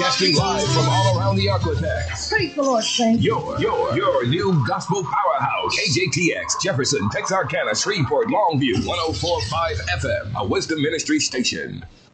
Broadcasting live from all around the Aquatex. Praise the Lord, saints. Your new gospel powerhouse. KJTX, Jefferson, Texarkana, Shreveport, Longview, 104.5 FM, a Wisdom Ministry station.